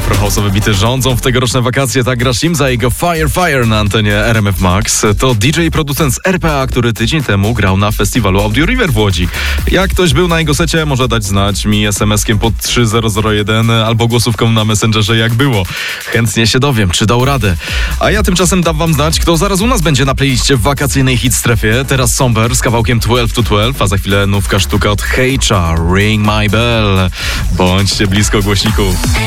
Afrohouse'owe bity rządzą w tegoroczne wakacje. Tak gra Shimza i jego Fire Fire na antenie RMF Max. To DJ i producent z RPA, który tydzień temu grał na festiwalu Audio River w Łodzi. Jak ktoś był na jego secie, może dać znać mi SMS-kiem pod 3001 albo głosówką na Messengerze, jak było. Chętnie się dowiem, czy dał radę. A ja tymczasem dam wam znać, kto zaraz u nas będzie na playliście w wakacyjnej hit strefie. Teraz Somber z kawałkiem 12 to 12, a za chwilę nówka sztuka od Hejcza, Ring My Bell. Bądźcie blisko głośników.